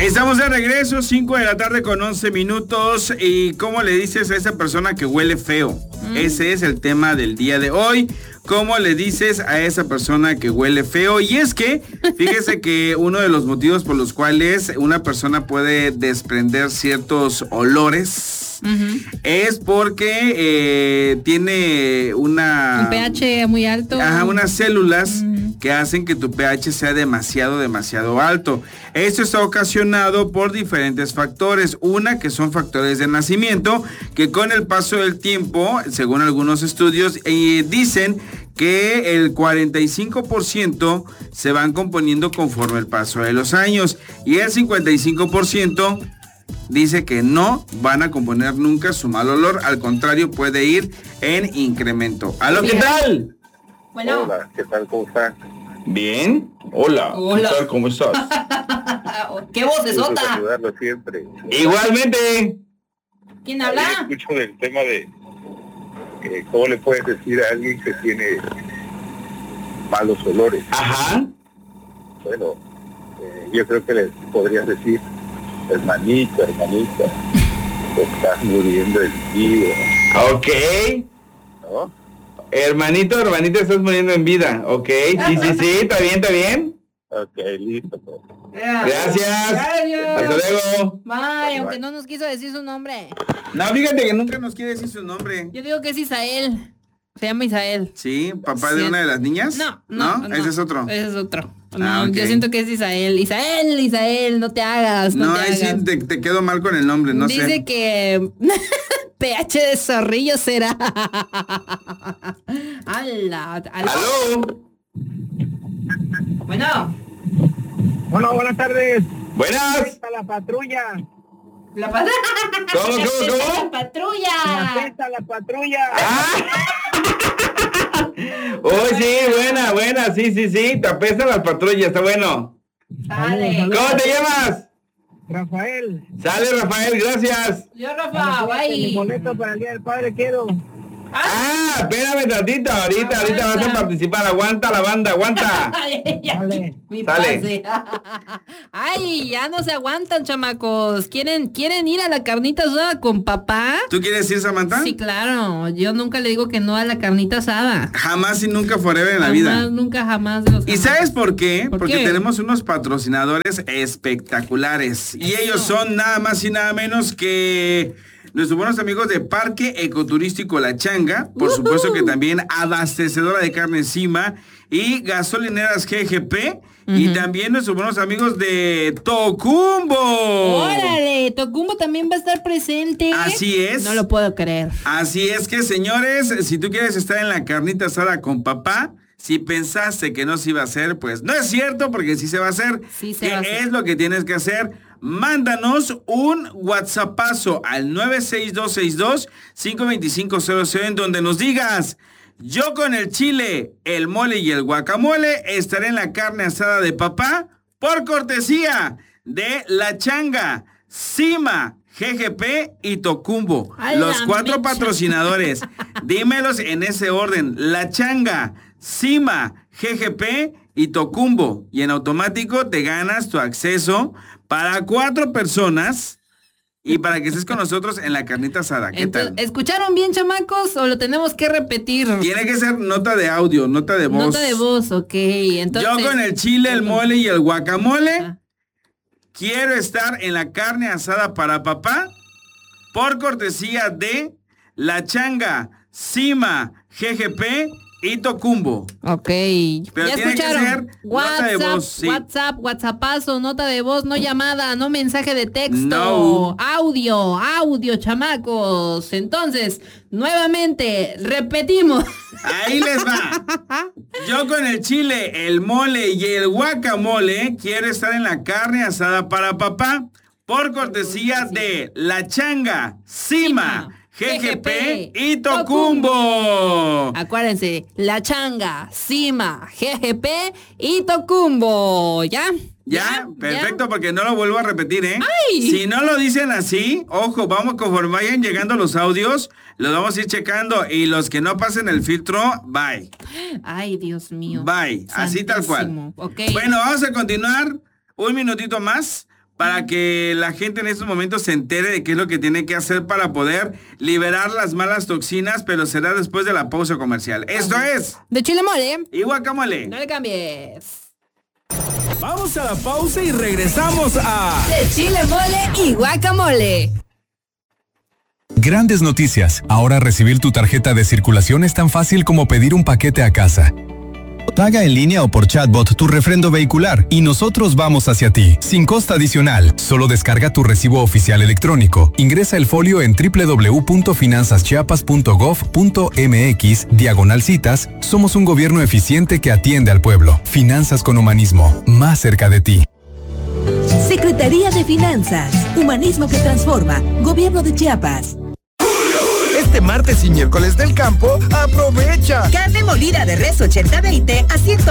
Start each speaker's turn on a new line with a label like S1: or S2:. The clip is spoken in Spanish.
S1: Estamos de regreso, 5 de la tarde con 11 minutos. ¿Y cómo le dices a esa persona que huele feo? Ese es el tema del día de hoy. ¿Cómo le dices a esa persona que huele feo? Y es que, fíjese que uno de los motivos por los cuales una persona puede desprender ciertos olores es porque tiene un
S2: pH muy alto.
S1: Ajá, unas células que hacen que tu pH sea demasiado alto. Esto está ocasionado por diferentes factores. Una, que son factores de nacimiento, que con el paso del tiempo, según algunos estudios, dicen que el 45% se van componiendo conforme el paso de los años, y el 55% dice que no van a componer nunca su mal olor, al contrario, puede ir en incremento. ¿Aló, qué tal?
S2: Bueno.
S3: Hola, ¿qué tal? ¿Cómo estás?
S1: Bien. Hola.
S2: Hola.
S1: ¿Qué tal? ¿Cómo estás?
S2: ¡Qué vocesota!
S3: Saludarlo siempre.
S1: Igualmente.
S2: ¿Quién habla?
S3: Escucho del tema de cómo le puedes decir a alguien que tiene malos olores.
S1: Ajá.
S3: Bueno, yo creo que le podrías decir, hermanita, te estás muriendo en vida,
S1: Ok.
S3: ¿no?
S1: Hermanito, hermanita, estás muriendo en vida. Ok, sí, está bien.
S3: Ok, listo. Pues.
S1: Gracias. Hasta luego.
S2: Bye, aunque no nos quiso decir su nombre.
S1: No, fíjate que nunca nos quiere decir su nombre.
S2: Yo digo que es Isael. Se llama Isael.
S1: Sí, papá de una de las niñas.
S2: No.
S1: Ese es otro.
S2: Ese es otro. No,
S1: Okay.
S2: Yo siento que es Isael. Isael, no te hagas.
S1: No, ahí sí te quedo mal con el nombre, no sé.
S2: Dice que pH de zorrillo será.
S1: ¡Aló!
S2: Bueno.
S4: Hola, buenas tardes.
S1: Buenas.
S4: Está la patrulla.
S2: La patrulla.
S1: ¿Cómo?
S2: La patrulla.
S4: La patrulla.
S1: Oh, sí, buena, sí, te apestan las patrullas, está bueno.
S2: Sale.
S1: ¿Cómo te llamas?
S4: Rafael.
S1: Sale, Rafael, gracias.
S2: Yo, Rafa,
S4: Mi
S2: bye.
S4: boleto para el Día del Padre quiero.
S1: Espérame tantito, ahorita vas a participar, aguanta la banda, aguanta.
S4: Vale.
S2: Mi
S1: Sale.
S2: pase. Ay, ya no se aguantan, chamacos. ¿Quieren ir a la carnita asada con papá?
S1: ¿Tú quieres ir, Samantha?
S2: Sí, claro. Yo nunca le digo que no a la carnita asada.
S1: Jamás y nunca forever en la vida.
S2: Nunca, jamás. Dios,
S1: ¿Y
S2: jamás.
S1: sabes por qué?
S2: ¿Por
S1: Porque
S2: qué?
S1: tenemos unos patrocinadores espectaculares. Y ellos son nada más y nada menos que nuestros buenos amigos de Parque Ecoturístico La Changa. Por supuesto que también abastecedora de carne encima y gasolineras GGP. Y también nuestros buenos amigos de Tocumbo.
S2: ¡Órale! Tocumbo también va a estar presente.
S1: Así es.
S2: No lo puedo creer.
S1: Así es que, señores, si tú quieres estar en la carnita asada con papá, si pensaste que no se iba a hacer, pues no es cierto, porque sí se va a hacer.
S2: Sí se
S1: ¿Qué
S2: va a hacer.
S1: es lo que tienes que hacer? Mándanos un WhatsAppazo al 96262-52500 en donde nos digas: yo con el chile, el mole y el guacamole estaré en la carne asada de papá por cortesía de La Changa, Cima, GGP y Tocumbo.
S2: ¡A
S1: Los
S2: la
S1: 4
S2: mecha!
S1: patrocinadores. Dímelos en ese orden: La Changa, Cima, GGP y Tocumbo. Y en automático te ganas tu acceso para 4 personas y para que estés con nosotros en la carnita asada. ¿Qué
S2: Entonces,
S1: tal?
S2: ¿escucharon bien, chamacos? ¿O lo tenemos que repetir?
S1: Tiene que ser nota de audio, nota de voz.
S2: Nota de voz, ok. Entonces,
S1: Yo con el chile, el mole y el guacamole
S2: Ah.
S1: quiero estar en la carne asada para papá por cortesía de La Changa, Cima, GGP y Tocumbo.
S2: Ok.
S1: Pero
S2: ya
S1: tiene que
S2: escucharon.
S1: ser nota de voz, sí.
S2: WhatsAppazo, nota de voz, no llamada, no mensaje de texto.
S1: No.
S2: Audio, chamacos. Entonces, nuevamente, repetimos.
S1: Ahí les va. Yo con el chile, el mole y el guacamole quiero estar en la carne asada para papá por cortesía de La Changa, Cima, GGP y Tocumbo.
S2: Acuérdense, La Changa, Cima, GGP y Tocumbo. ¿Ya?
S1: Ya, perfecto, porque no lo vuelvo a repetir, ¿eh?
S2: ¡Ay!
S1: Si no lo dicen así, ojo, vamos, conforme vayan llegando los audios, los vamos a ir checando, y los que no pasen el filtro, bye.
S2: Ay, Dios mío.
S1: Bye, así tal cual.
S2: Santísimo. Ok.
S1: Bueno, vamos a continuar un minutito más, para que la gente en estos momentos se entere de qué es lo que tiene que hacer para poder liberar las malas toxinas, pero será después de la pausa comercial. Esto es...
S2: De chile mole.
S1: Y guacamole.
S2: No le cambies.
S5: Vamos a la pausa y regresamos a...
S2: De chile mole y guacamole.
S6: Grandes noticias. Ahora recibir tu tarjeta de circulación es tan fácil como pedir un paquete a casa. Paga en línea o por chatbot tu refrendo vehicular y nosotros vamos hacia ti, sin costo adicional. Solo descarga tu recibo oficial electrónico. Ingresa el folio en www.finanzaschiapas.gov.mx/citas. Somos un gobierno eficiente que atiende al pueblo. Finanzas con humanismo, más cerca de ti.
S7: Secretaría de Finanzas, Humanismo que Transforma, Gobierno de Chiapas.
S5: Este martes y miércoles del campo, aprovecha.
S7: Carne molida de res 80-20 a 100